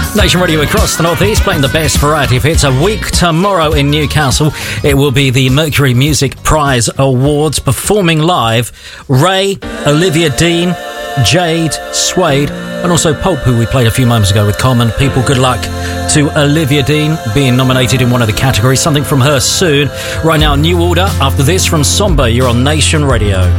Nation Radio across the Northeast, playing the best variety of hits. A week tomorrow in Newcastle, it will be the Mercury Music Prize Awards. Performing live, Ray, Olivia Dean, Jade, Suede, and also Pulp, who we played a few moments ago with Common People. Good luck to Olivia Dean being nominated in one of the categories. Something from her soon. Right now, New Order. After this, from Somber, you're on Nation Radio.